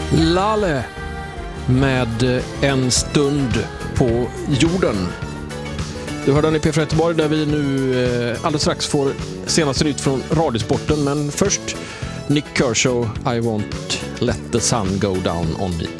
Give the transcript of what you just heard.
Laleh med En stund på jorden. Du hörde den i P4 Göteborg där vi nu alldeles strax får senaste nytt från Radiosporten. Men först Nick Kershaw, I won't let the sun go down on me.